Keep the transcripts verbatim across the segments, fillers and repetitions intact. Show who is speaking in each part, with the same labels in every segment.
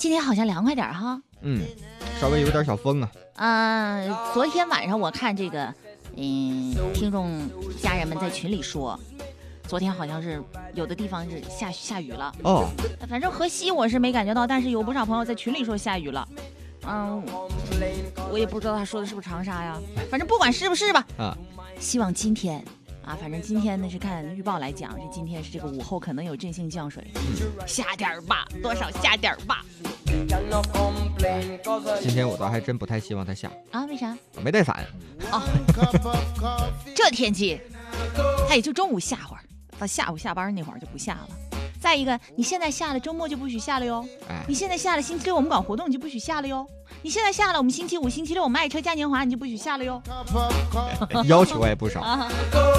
Speaker 1: 今天好像凉快点哈。
Speaker 2: 嗯，稍微有点小风啊。
Speaker 1: 嗯、呃，昨天晚上我看这个，嗯，听众家人们在群里说，昨天好像是有的地方是下下雨了。
Speaker 2: 哦，
Speaker 1: 反正河西我是没感觉到，但是有不少朋友在群里说下雨了。嗯，我也不知道他说的是不是长沙呀，反正不管是不是吧。
Speaker 2: 啊，
Speaker 1: 希望今天。啊，反正今天呢是看预报来讲，这今天是这个午后可能有阵性降水，嗯、下点儿吧，多少下点儿吧。
Speaker 2: 今天我倒还真不太希望它下
Speaker 1: 啊，为啥？
Speaker 2: 我没带伞。
Speaker 1: 哦，这天气，它也就中午下会儿，到下午下班那会儿就不下了。再一个，你现在下了，周末就不许下了哟。哎，你现在下了，星期六我们搞活动你就不许下了哟。你现在下了，我们星期五、星期六我们爱车嘉年华你就不许下了哟。
Speaker 2: 要求也不少。
Speaker 1: 啊、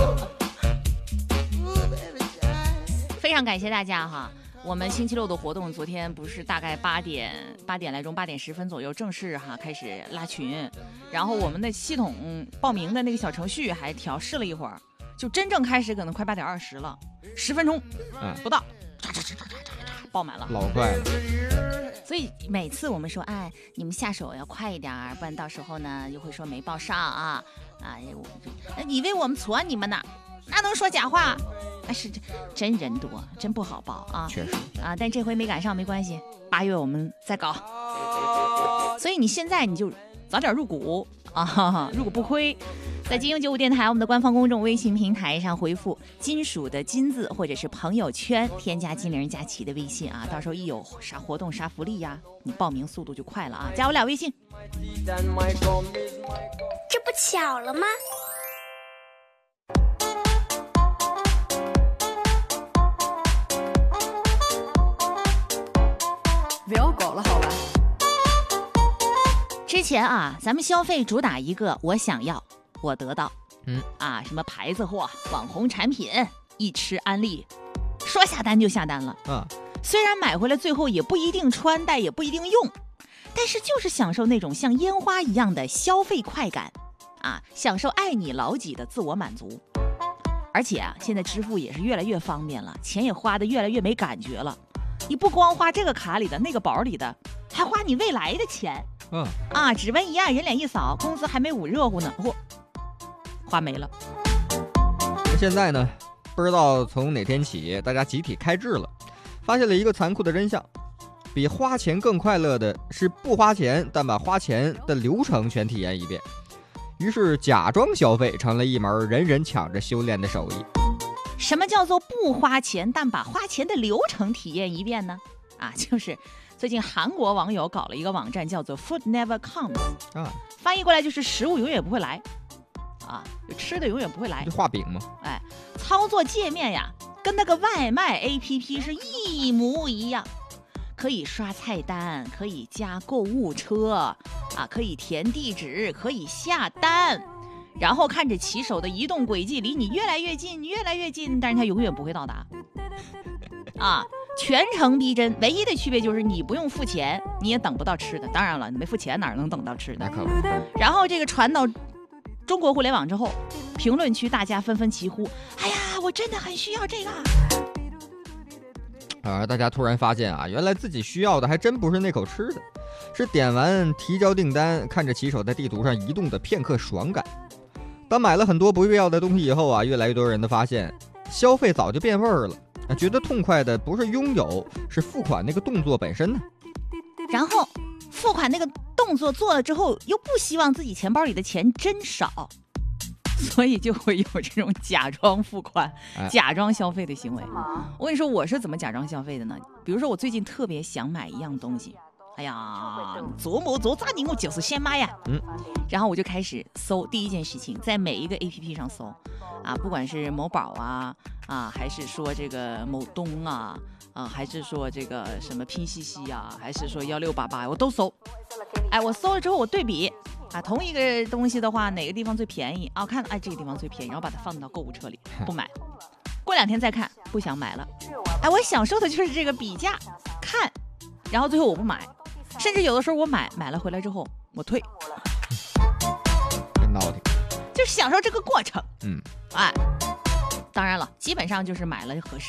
Speaker 1: 非常感谢大家哈。我们星期六的活动，昨天不是大概八点八点来钟，八点十分左右正式哈开始拉群，然后我们的系统报名的那个小程序还调试了一会儿，就真正开始可能快八点二十了，十分钟
Speaker 2: 嗯
Speaker 1: 不到，唰唰唰唰唰唰爆满了，
Speaker 2: 老快了。
Speaker 1: 所以每次我们说，哎，你们下手要快一点，不然到时候呢又会说没报上啊啊！我以为我们传你们呢，那能说假话？但是真人多，真不好报啊！
Speaker 2: 确实
Speaker 1: 啊，但这回没赶上没关系，八月我们再搞。所以你现在你就早点入股啊，入股不亏。在金鹰九五电台我们的官方公众微信平台上回复金属的金字或者是朋友圈，添加金陵佳琪的微信啊，到时候一有啥活动啥福利呀、啊，你报名速度就快了啊！加我俩微信。
Speaker 3: 这不巧了吗？
Speaker 4: 遛狗了好吧。
Speaker 1: 之前啊，咱们消费主打一个我想要我得到，
Speaker 2: 嗯
Speaker 1: 啊，什么牌子货、网红产品，一吃安利，说下单就下单了。
Speaker 2: 啊，
Speaker 1: 虽然买回来最后也不一定穿戴，也不一定用，但是就是享受那种像烟花一样的消费快感，啊，享受爱你老几的自我满足。而且啊，现在支付也是越来越方便了，钱也花得越来越没感觉了。你不光花这个卡里的那个宝里的，还花你未来的钱。
Speaker 2: 嗯
Speaker 1: 啊，指纹一按，人脸一扫，工资还没捂热乎呢，嚯，花没了。
Speaker 2: 现在呢，不知道从哪天起，大家集体开智了，发现了一个残酷的真相：比花钱更快乐的是不花钱，但把花钱的流程全体验一遍。于是，假装消费成了一门人人抢着修炼的手艺。
Speaker 1: 什么叫做不花钱，但把花钱的流程体验一遍呢？啊，就是最近韩国网友搞了一个网站，叫做 Food Never Comes
Speaker 2: 啊，
Speaker 1: 翻译过来就是食物永远不会来，啊，就吃的永远不会来。
Speaker 2: 就画饼嘛。
Speaker 1: 哎，操作界面呀，跟那个外卖 A P P 是一模一样，可以刷菜单，可以加购物车，啊，可以填地址，可以下单。然后看着骑手的移动轨迹离你越来越近，越来越近，但是他永远不会到达。啊，全程逼真，唯一的区别就是你不用付钱，你也等不到吃的。当然了，你没付钱哪能等到吃的？
Speaker 2: 那可不。
Speaker 1: 然后这个传到中国互联网之后，评论区大家纷纷齐呼：“哎呀，我真的很需要这个。”
Speaker 2: 啊，大家突然发现啊，原来自己需要的还真不是那口吃的，是点完提交订单，看着骑手在地图上移动的片刻爽感。当买了很多不必要的东西以后啊，越来越多人都发现，消费早就变味儿了。觉得痛快的不是拥有，是付款那个动作本身呢。
Speaker 1: 然后付款那个动作做了之后，又不希望自己钱包里的钱真少，所以就会有这种假装付款、
Speaker 2: 哎、
Speaker 1: 假装消费的行为。我跟你说，我是怎么假装消费的呢？比如说，我最近特别想买一样东西，哎呀，琢磨琢咋你我就是先买呀，
Speaker 2: 嗯，
Speaker 1: 然后我就开始搜，第一件事情在每一个 A P P 上搜，啊，不管是某宝啊。啊，还是说这个某东啊，啊，还是说这个什么拼夕夕啊，还是说幺六八八，我都搜。哎，我搜了之后我对比，啊，同一个东西的话，哪个地方最便宜啊？我看，哎，这个地方最便宜，然后把它放到购物车里，不买。过两天再看，不想买了。哎，我享受的就是这个比价，看，然后最后我不买，甚至有的时候我买买了回来之后我退。
Speaker 2: 真闹挺，
Speaker 1: 就是享受这个过程。
Speaker 2: 嗯，
Speaker 1: 哎。当然了，基本上就是买了合适。